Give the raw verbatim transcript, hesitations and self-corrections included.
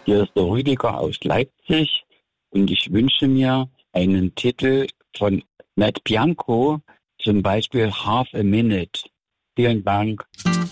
Hier ist der Rüdiger aus Leipzig und ich wünsche mir einen Titel von Matt Bianco, zum Beispiel Half a Minute. Vielen Dank.